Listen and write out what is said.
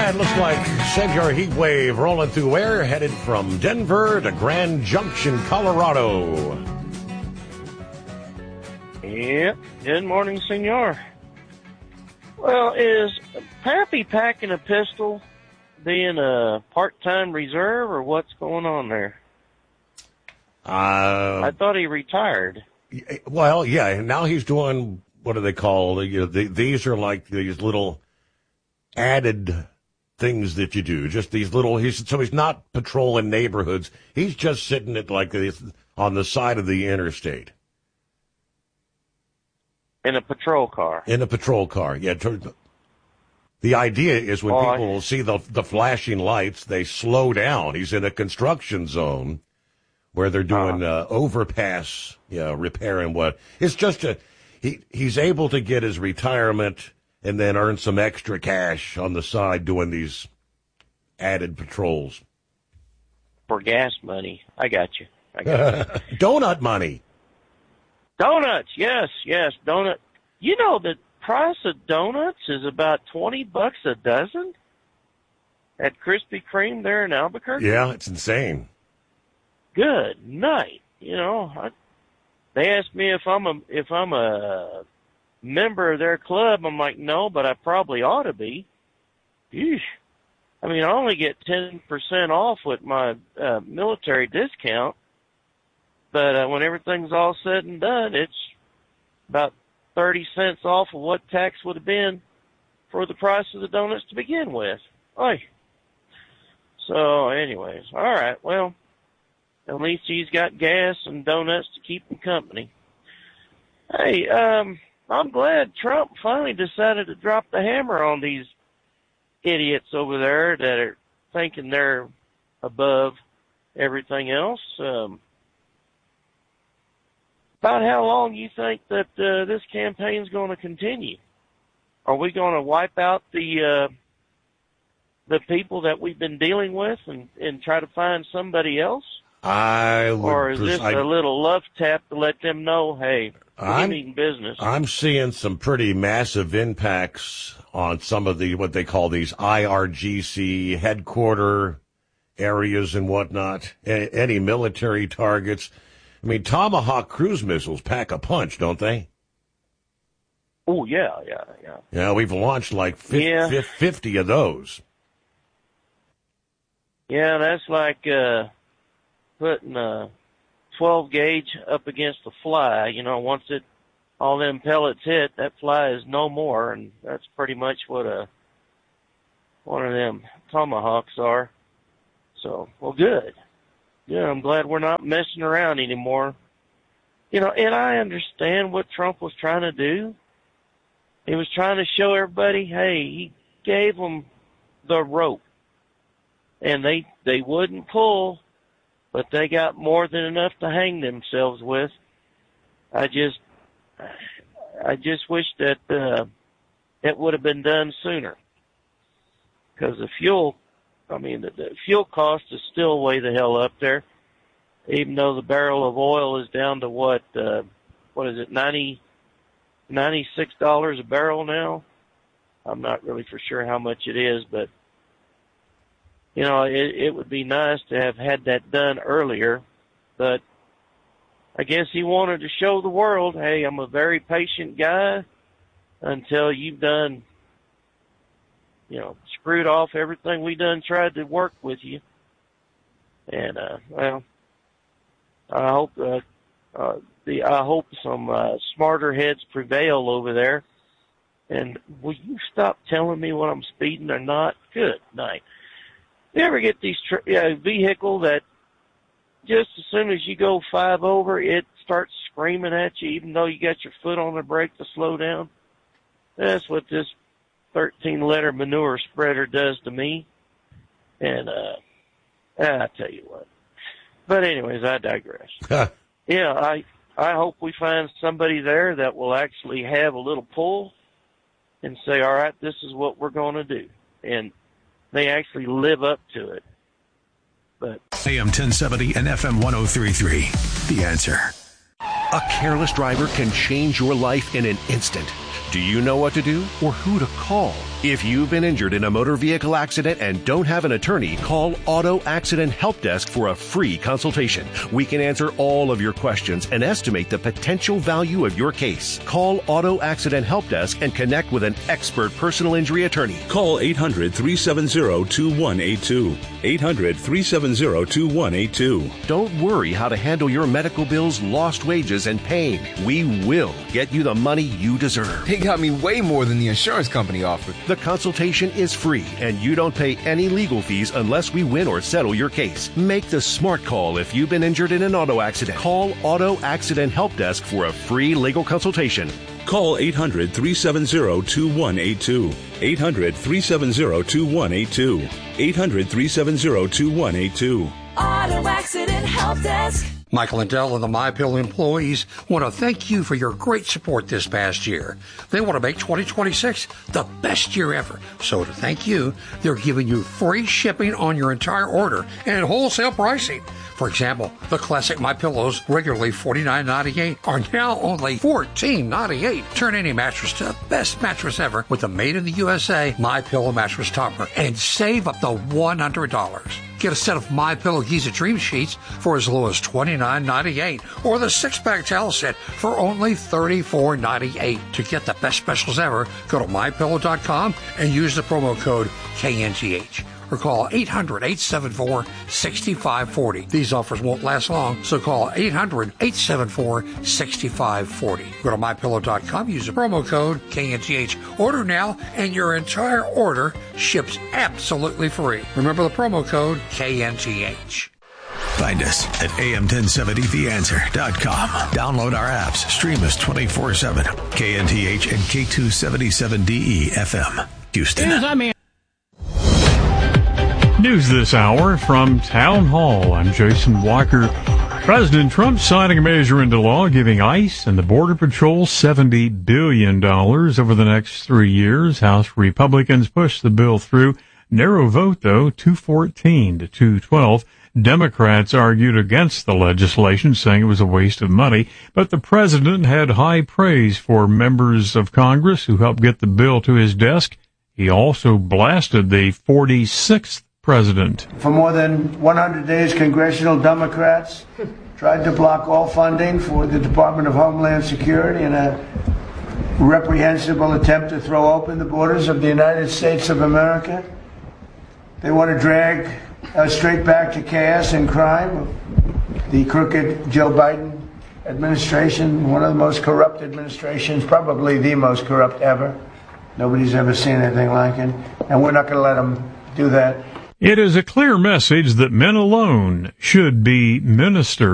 It looks like Send Your Heat Wave rolling through air, headed from Denver to Grand Junction, Colorado. Yep. Good morning, senor. Well, is Pappy packing a pistol being a part-time reserve, or what's going on there? I thought he retired. Well, yeah, now he's doing, what do they call, these are like these little added things that you do, just these little, so he's not patrolling neighborhoods, he's just sitting at like this on the side of the interstate. In a patrol car? In a patrol car, yeah. The idea is when people see the flashing lights, they slow down. He's in a construction zone where they're doing overpass repair and what. It's just he's able to get his retirement and then earn some extra cash on the side doing these added patrols. For gas money. I got you. Donut money. Donuts, yes, donut. You know, the price of donuts is about $20 a dozen at Krispy Kreme there in Albuquerque. Yeah, it's insane. Good night. You know, they asked me if I'm a member of their club. I'm like, no, but I probably ought to be. Eesh. I mean, I only get 10% off with my military discount, but when everything's all said and done, it's about 30 cents off of what tax would have been for the price of the donuts to begin with. Oy. So, anyways, all right, well, at least he's got gas and donuts to keep him company. Hey, I'm glad Trump finally decided to drop the hammer on these idiots over there that are thinking they're above everything else. About how long you think that this campaign's going to continue? Are we going to wipe out the people that we've been dealing with and try to find somebody else? Or is this a little love tap to let them know, hey, we're meeting business? I'm seeing some pretty massive impacts on some of what they call these IRGC headquarter areas and whatnot, any military targets. I mean, Tomahawk cruise missiles pack a punch, don't they? Oh, yeah. Yeah, we've launched like 50 of those. Yeah, that's like putting a 12 gauge up against a fly. You know, once all them pellets hit, that fly is no more, and that's pretty much what one of them Tomahawks are. So, well, good. Yeah, I'm glad we're not messing around anymore. You know, and I understand what Trump was trying to do. He was trying to show everybody, hey, he gave them the rope. And they wouldn't pull, but they got more than enough to hang themselves with. I just wish that it would have been done sooner. Because the fuel cost is still way the hell up there, even though the barrel of oil is down to what is it, $96 a barrel now? I'm not really for sure how much it is, but you know, it would be nice to have had that done earlier, but I guess he wanted to show the world, hey, I'm a very patient guy until you've done, you know, screwed off everything we done tried to work with you. And, well, I hope some smarter heads prevail over there. And will you stop telling me when I'm speeding or not? Good night. You ever get these vehicle that just as soon as you go 5 over, it starts screaming at you, even though you got your foot on the brake to slow down? That's what this 13-letter manure spreader does to me. And I tell you what. But anyways, I digress. Yeah, I hope we find somebody there that will actually have a little pull and say, all right, this is what we're going to do. And they actually live up to it. But AM 1070 and FM 103.3. The Answer. A careless driver can change your life in an instant. Do you know what to do or who to call? If you've been injured in a motor vehicle accident and don't have an attorney, call Auto Accident Help Desk for a free consultation. We can answer all of your questions and estimate the potential value of your case. Call Auto Accident Help Desk and connect with an expert personal injury attorney. Call 800-370-2182. 800-370-2182. Don't worry how to handle your medical bills, lost wages, and pain. We will get you the money you deserve. They got me way more than the insurance company offered. The consultation is free, and you don't pay any legal fees unless we win or settle your case. Make the smart call if you've been injured in an auto accident. Call Auto Accident Help Desk for a free legal consultation. Call 800-370-2182. 800-370-2182. 800-370-2182. Auto Accident Help Desk. Michael and Dell and the MyPillow employees want to thank you for your great support this past year. They want to make 2026 the best year ever. So to thank you, they're giving you free shipping on your entire order and wholesale pricing. For example, the classic MyPillows, regularly $49.98, are now only $14.98. Turn any mattress to the best mattress ever with the Made in the USA MyPillow mattress topper and save up to $100. Get a set of MyPillow Giza Dream Sheets for as low as $29.98 or the 6-pack towel set for only $34.98. To get the best specials ever, go to MyPillow.com and use the promo code KNTH. Or call 800-874-6540. These offers won't last long, so call 800-874-6540. Go to MyPillow.com, use the promo code KNTH. Order now, and your entire order ships absolutely free. Remember the promo code KNTH. Find us at am1070theanswer.com. Download our apps. Stream us 24/7. KNTH and K277DE FM. Houston. News this hour from Town Hall. I'm Jason Walker. President Trump signing a measure into law giving ICE and the Border Patrol $70 billion over the next 3 years. House Republicans pushed the bill through. Narrow vote, though, 214 to 212. Democrats argued against the legislation, saying it was a waste of money. But the president had high praise for members of Congress who helped get the bill to his desk. He also blasted the 46th president. For more than 100 days, congressional Democrats tried to block all funding for the Department of Homeland Security in a reprehensible attempt to throw open the borders of the United States of America. They want to drag us straight back to chaos and crime. The crooked Joe Biden administration, one of the most corrupt administrations, probably the most corrupt ever. Nobody's ever seen anything like it, and we're not going to let them do that. It is a clear message that men alone should be ministers.